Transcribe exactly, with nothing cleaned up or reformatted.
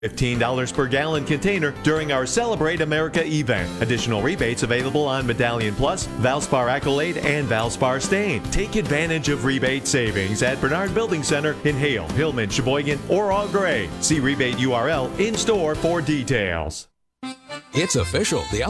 fifteen dollars per gallon container during our Celebrate America event. Additional rebates available on Medallion Plus, Valspar Accolade, and Valspar Stain. Take advantage of rebate savings at Bernard Building Center in Hale, Hillman, Sheboygan, or Au Gres. See rebate U R L in store for details. It's official. The